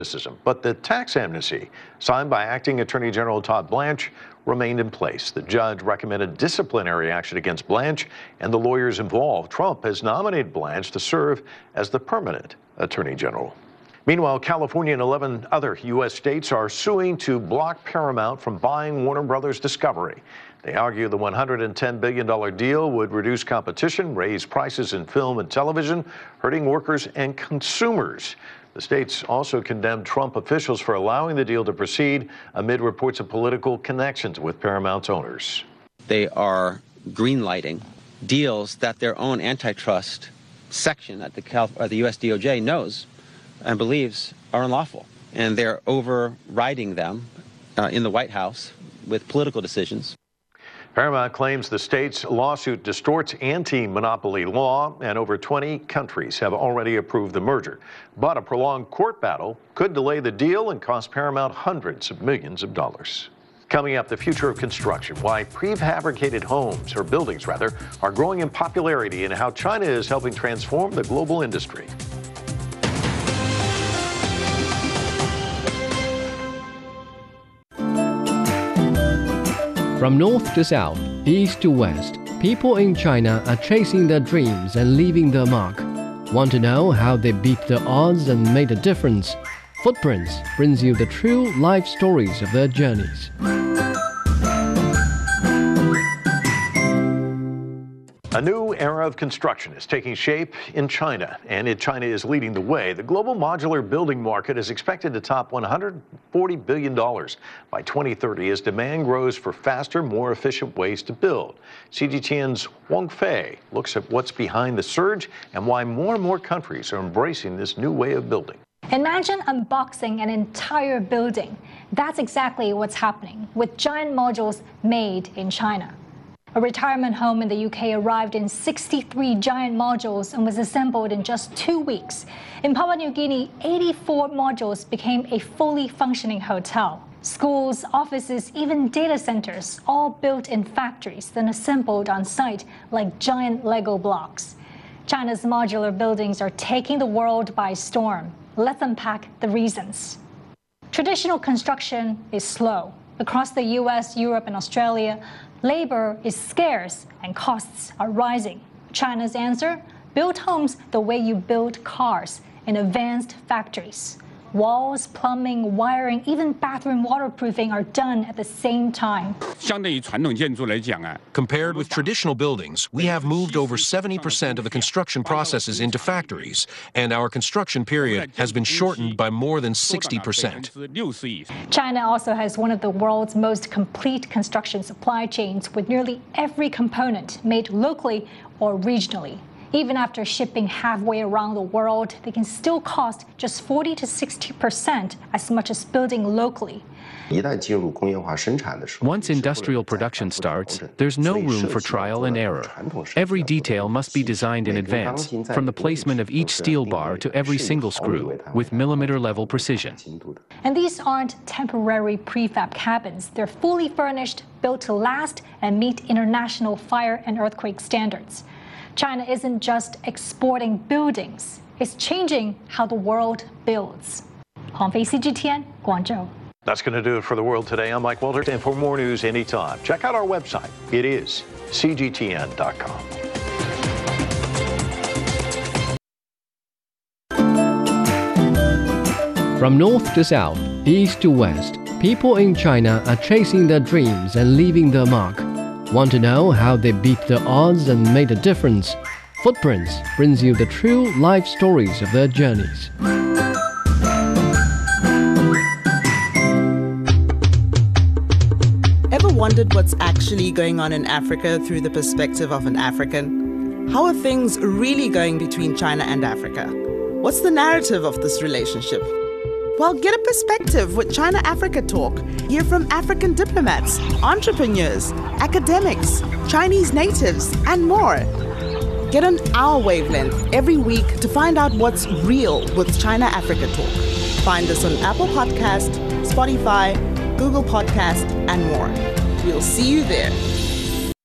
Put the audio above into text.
But the tax amnesty signed by Acting Attorney General Todd Blanche remained in place. The judge recommended disciplinary action against Blanche and the lawyers involved. Trump has nominated Blanche to serve as the permanent Attorney General. Meanwhile, California and 11 other U.S. states are suing to block Paramount from buying Warner Brothers Discovery. They argue the $110 billion deal would reduce competition, raise prices in film and television, hurting workers and consumers. The states also condemned Trump officials for allowing the deal to proceed amid reports of political connections with Paramount's owners. They are greenlighting deals that their own antitrust section at the U.S. DOJ knows and believes are unlawful. And they're overriding them in the White House with political decisions. Paramount claims the state's lawsuit distorts anti-monopoly law, and over 20 countries have already approved the merger. But a prolonged court battle could delay the deal and cost Paramount hundreds of millions of dollars. Coming up, the future of construction, why prefabricated homes, or buildings rather, are growing in popularity, and how China is helping transform the global industry. From north to south, east to west, people in China are chasing their dreams and leaving their mark. Want to know how they beat the odds and made a difference? Footprints brings you the true life stories of their journeys. A new era of construction is taking shape in China, and China is leading the way. The global modular building market is expected to top $140 billion by 2030 as demand grows for faster, more efficient ways to build. CGTN's Wang Fei looks at what's behind the surge and why more and more countries are embracing this new way of building. Imagine unboxing an entire building. That's exactly what's happening with giant modules made in China. A retirement home in the UK arrived in 63 giant modules and was assembled in just 2 weeks. In Papua New Guinea, 84 modules became a fully functioning hotel. Schools, offices, even data centers, all built in factories, then assembled on site like giant Lego blocks. China's modular buildings are taking the world by storm. Let's unpack the reasons. Traditional construction is slow. Across the US, Europe, and Australia, labor is scarce and costs are rising. China's answer? Build homes the way you build cars in advanced factories. Walls, plumbing, wiring, even bathroom waterproofing are done at the same time. Compared with traditional buildings, we have moved over 70% of the construction processes into factories, and our construction period has been shortened by more than 60%. China also has one of the world's most complete construction supply chains, with nearly every component made locally or regionally. Even after shipping halfway around the world, they can still cost just 40 to 60% as much as building locally. Once industrial production starts, there's no room for trial and error. Every detail must be designed in advance, from the placement of each steel bar to every single screw, with millimeter-level precision. And these aren't temporary prefab cabins. They're fully furnished, built to last, and meet international fire and earthquake standards. China isn't just exporting buildings, it's changing how the world builds. Hong Fei, CGTN, Guangzhou. That's going to do it for The World Today. I'm Mike Walters, and for more news anytime, check out our website. It is cgtn.com. From north to south, east to west, people in China are chasing their dreams and leaving their mark. Want to know how they beat the odds and made a difference? Footprints brings you the true life stories of their journeys. Ever wondered what's actually going on in Africa through the perspective of an African? How are things really going between China and Africa? What's the narrative of this relationship? Well, get a perspective with China-Africa Talk. Hear from African diplomats, entrepreneurs, academics, Chinese natives, and more. Get on our wavelength every week to find out what's real with China-Africa Talk. Find us on Apple Podcast, Spotify, Google Podcast, and more. We'll see you there.